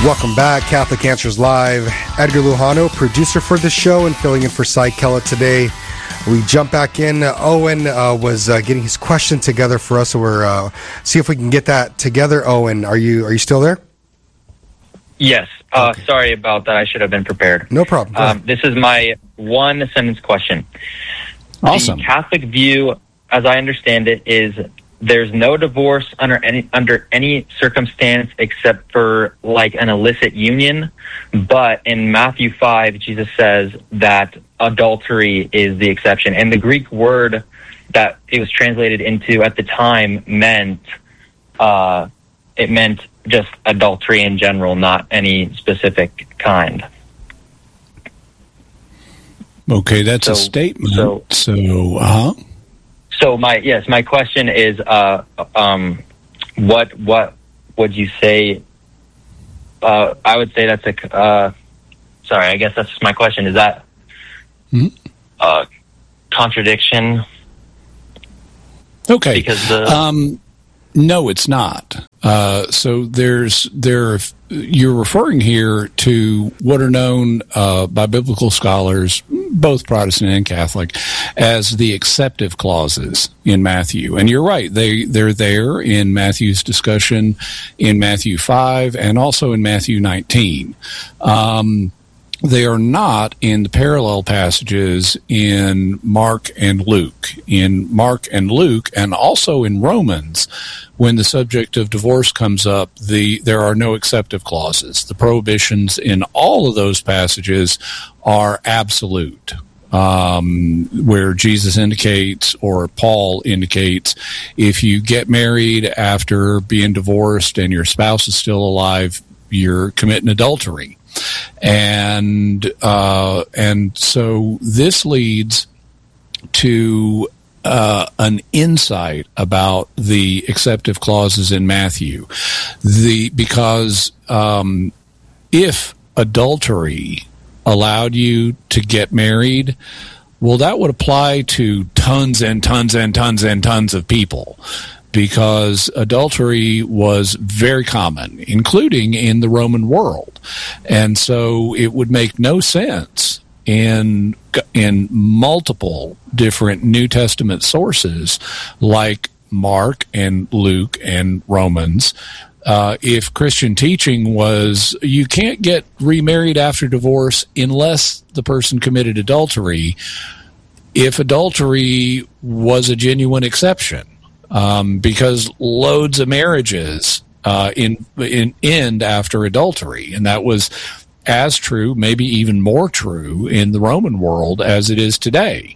Welcome back, Catholic Answers Live. Edgar Lujano, producer for the show and filling in for Cy Kella today. We jump back in. Owen was getting his question together for us, so we're see if we can get that together. Owen, are you still there? Yes. Okay. Sorry about that. I should have been prepared. No problem. This is my one-sentence question. Awesome. The Catholic view, as I understand it, is there's no divorce under any circumstance except for like an illicit union. But in Matthew 5, Jesus says that adultery is the exception. And the Greek word that it was translated into at the time meant just adultery in general, not any specific kind. Okay, that's a statement. So my question is, what would you say? I would say that's sorry, I guess that's just my question. Is that contradiction? Okay. Because no, it's not. So you're referring here to what are known by biblical scholars, both Protestant and Catholic, as the acceptive clauses in Matthew. And you're right, they're there in Matthew's discussion in Matthew 5 and also in Matthew 19. They are not in the parallel passages in Mark and Luke. In Mark and Luke, and also in Romans, when the subject of divorce comes up, there are no acceptive clauses. The prohibitions in all of those passages are absolute, where Jesus indicates, or Paul indicates, if you get married after being divorced and your spouse is still alive, you're committing adultery. And so this leads to an insight about the acceptive clauses in Matthew. Because if adultery allowed you to get married, well, that would apply to tons and tons and tons and tons of people, because adultery was very common, including in the Roman world. And so it would make no sense in multiple different New Testament sources like Mark and Luke and Romans, if Christian teaching was you can't get remarried after divorce unless the person committed adultery, if adultery was a genuine exception. Because loads of marriages end after adultery, and that was as true, maybe even more true, in the Roman world as it is today.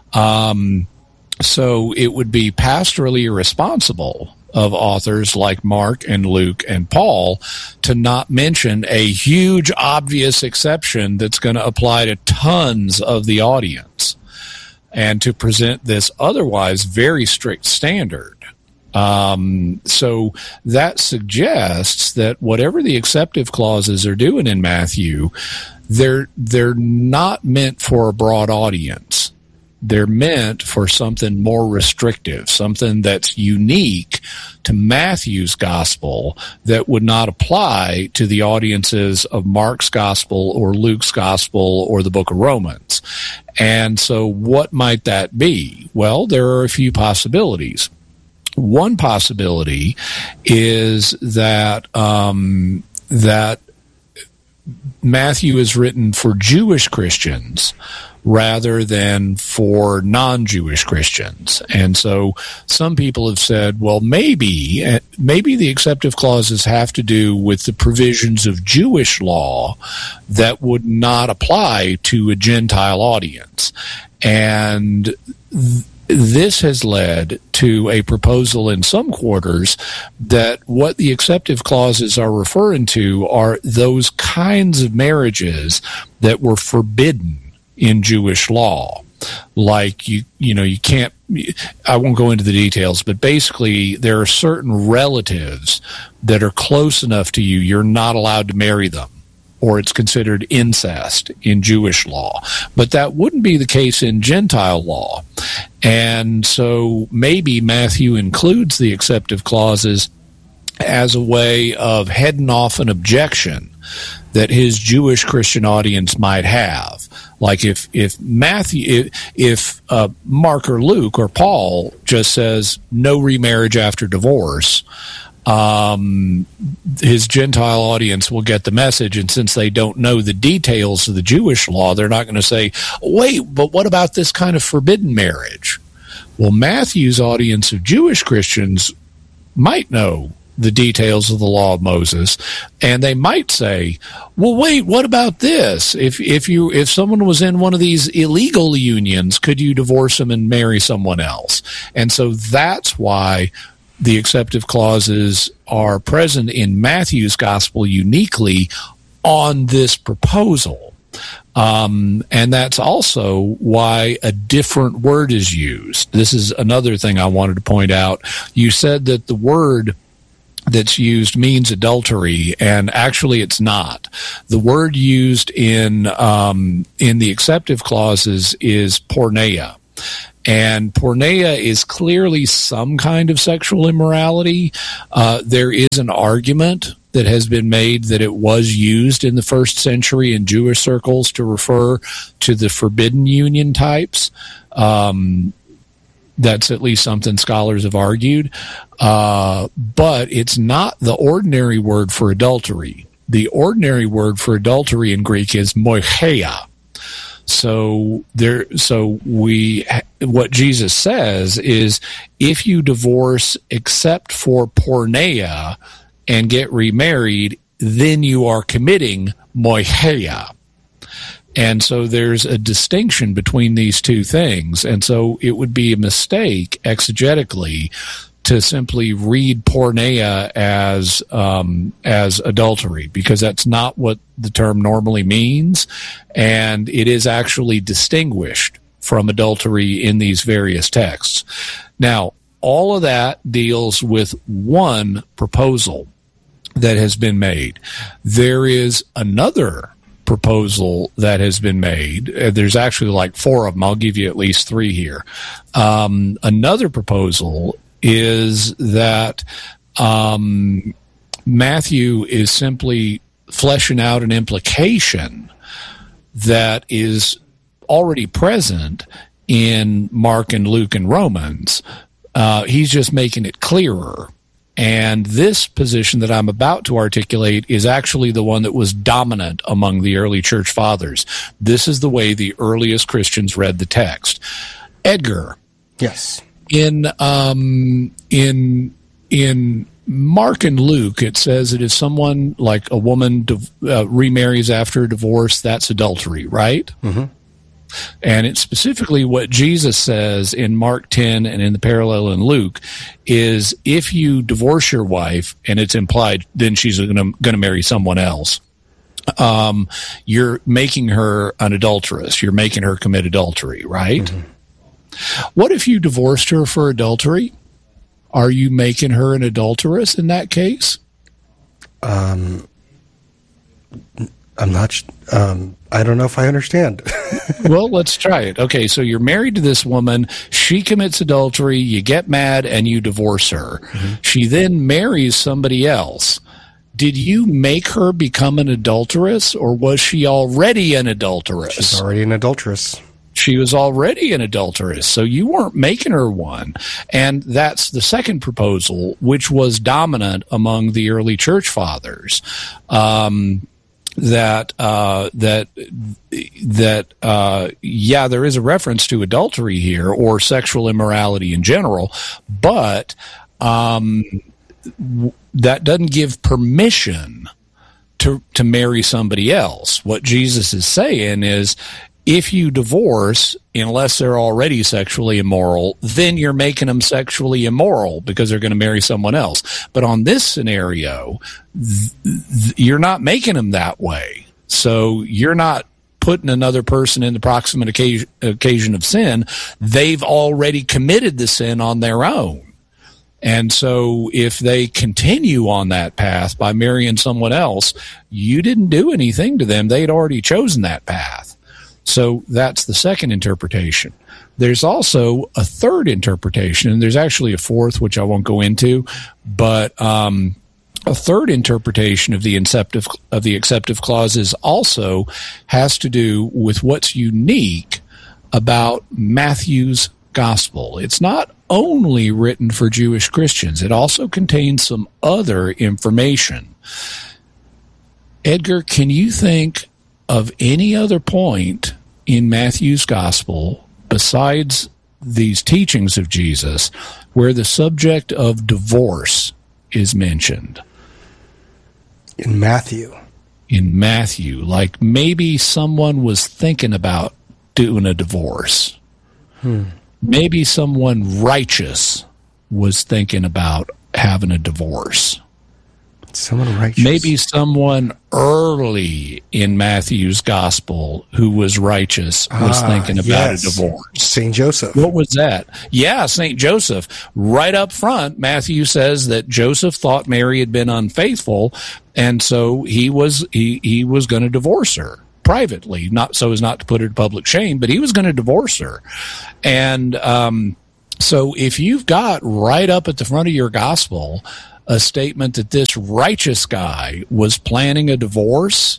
So it would be pastorally irresponsible of authors like Mark and Luke and Paul to not mention a huge, obvious exception that's going to apply to tons of the audience, and to present this otherwise very strict standard. So that suggests that whatever the acceptive clauses are doing in Matthew, they're not meant for a broad audience. They're meant for something more restrictive, something that's unique to Matthew's gospel that would not apply to the audiences of Mark's gospel or Luke's gospel or the book of Romans. And so what might that be? Well, there are a few possibilities. One possibility is that that Matthew is written for Jewish Christians rather than for non-Jewish Christians. And so some people have said, well, maybe the acceptive clauses have to do with the provisions of Jewish law that would not apply to a Gentile audience. And this has led to a proposal in some quarters that what the acceptive clauses are referring to are those kinds of marriages that were forbidden in Jewish law. Like, you can't, I won't go into the details, but basically there are certain relatives that are close enough to you, you're not allowed to marry them, or it's considered incest in Jewish law. But that wouldn't be the case in Gentile law. And so maybe Matthew includes the acceptive clauses as a way of heading off an objection that his Jewish Christian audience might have. Like if Mark or Luke or Paul just says no remarriage after divorce, his Gentile audience will get the message, and since they don't know the details of the Jewish law, they're not going to say, wait, but what about this kind of forbidden marriage? Well, Matthew's audience of Jewish Christians might know the details of the law of Moses, and they might say, well, wait, what about this? If someone was in one of these illegal unions, could you divorce them and marry someone else? And so that's why the acceptive clauses are present in Matthew's gospel uniquely on this proposal. And that's also why a different word is used. This is another thing I wanted to point out. You said that the word that's used means adultery, and actually it's not. The word used in the acceptive clauses is porneia. And porneia is clearly some kind of sexual immorality. There is an argument that has been made that it was used in the first century in Jewish circles to refer to the forbidden union types. That's at least something scholars have argued. But it's not the ordinary word for adultery. The ordinary word for adultery in Greek is moicheia. So what Jesus says is, if you divorce except for porneia and get remarried, then you are committing moicheia. And so there's a distinction between these two things. And so it would be a mistake exegetically to simply read porneia as adultery, because that's not what the term normally means, and it is actually distinguished from adultery in these various texts. Now, all of that deals with one proposal that has been made. There is another proposal that has been made. There's actually like four of them. I'll give you at least three here. Another proposal is that Matthew is simply fleshing out an implication that is already present in Mark and Luke and Romans. He's just making it clearer. And this position that I'm about to articulate is actually the one that was dominant among the early church fathers. This is the way the earliest Christians read the text. Edgar. Yes. In Mark and Luke, it says that if someone, like a woman, remarries after a divorce, that's adultery, right? Mm-hmm. And it's specifically what Jesus says in Mark 10 and in the parallel in Luke is, if you divorce your wife, and it's implied then she's going to marry someone else, you're making her an adulteress. You're making her commit adultery, right? Mm-hmm. What if you divorced her for adultery? Are you making her an adulteress in that case? I'm not. I don't know if I understand. Well, let's try it. Okay, so you're married to this woman. She commits adultery. You get mad and you divorce her. Mm-hmm. She then marries somebody else. Did you make her become an adulteress, or was she already an adulteress? She's already an adulteress. She was already an adulteress, so you weren't making her one. And that's the second proposal, which was dominant among the early church fathers. There is a reference to adultery here, or sexual immorality in general, but that doesn't give permission to marry somebody else. What Jesus is saying is, if you divorce, unless they're already sexually immoral, then you're making them sexually immoral because they're going to marry someone else. But on this scenario, you're not making them that way. So you're not putting another person in the proximate occasion of sin. They've already committed the sin on their own. And so if they continue on that path by marrying someone else, you didn't do anything to them. They'd already chosen that path. So that's the second interpretation. There's also a third interpretation, and there's actually a fourth, which I won't go into, but A third interpretation of the acceptive clauses also has to do with what's unique about Matthew's gospel. It's not only written for Jewish Christians. It also contains some other information. Edgar, can you think of any other point in Matthew's gospel besides these teachings of Jesus where the subject of divorce is mentioned? In Matthew, like maybe someone was thinking about doing a divorce. Maybe someone righteous was thinking about having a divorce. Someone righteous. Maybe someone early in Matthew's gospel who was righteous was thinking about a divorce. St. Joseph. What was that? Yeah, St. Joseph. Right up front, Matthew says that Joseph thought Mary had been unfaithful, and so he was going to divorce her privately, not so as not to put her to public shame, but he was going to divorce her. And so if you've got right up at the front of your gospel a statement that this righteous guy was planning a divorce,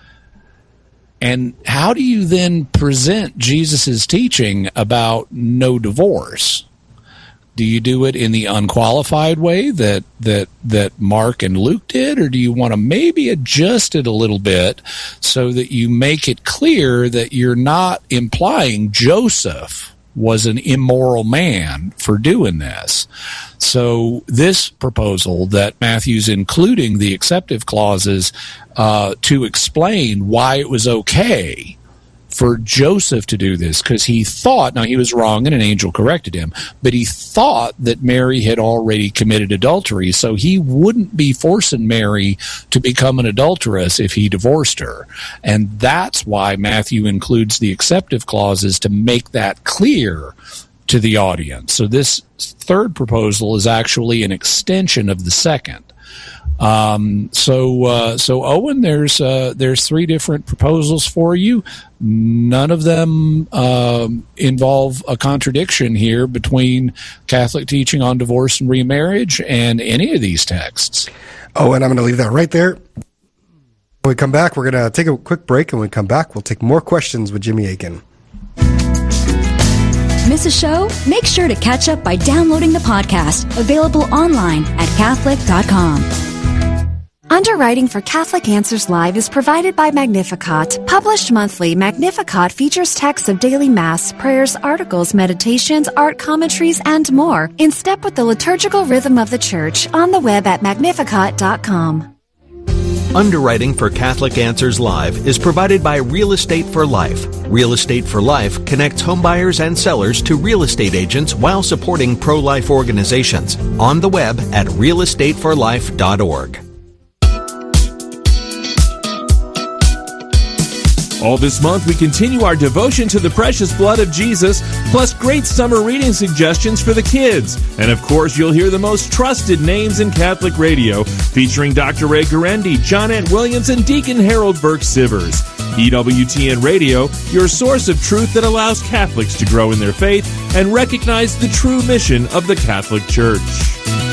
and how do you then present Jesus's teaching about no divorce? Do you do it in the unqualified way that Mark and Luke did, or do you want to maybe adjust it a little bit so that you make it clear that you're not implying Joseph was an immoral man for doing this? So this proposal that Matthew's including the acceptive clauses to explain why it was okay for Joseph to do this, because he thought, now he was wrong and an angel corrected him, but he thought that Mary had already committed adultery, so he wouldn't be forcing Mary to become an adulteress if he divorced her. And that's why Matthew includes the acceptive clauses, to make that clear to the audience. So this third proposal is actually an extension of the second. So Owen, there's three different proposals for you. None of them involve a contradiction here between Catholic teaching on divorce and remarriage and any of these texts. Oh, and I'm going to leave that right there. When we come back, we're going to take a quick break, and when we come back, we'll take more questions with Jimmy Akin. Miss a show? Make sure to catch up by downloading the podcast, available online at Catholic.com. Underwriting for Catholic Answers Live is provided by Magnificat. Published monthly, Magnificat features texts of daily Mass, prayers, articles, meditations, art commentaries, and more, in step with the liturgical rhythm of the Church, on the web at Magnificat.com. Underwriting for Catholic Answers Live is provided by Real Estate for Life. Real Estate for Life connects homebuyers and sellers to real estate agents while supporting pro-life organizations. On the web at realestateforlife.org. All this month, we continue our devotion to the precious blood of Jesus, plus great summer reading suggestions for the kids. And of course, you'll hear the most trusted names in Catholic radio, featuring Dr. Ray Guarendi, John Ant Williams, and Deacon Harold Burke-Sivers. EWTN Radio, your source of truth that allows Catholics to grow in their faith and recognize the true mission of the Catholic Church.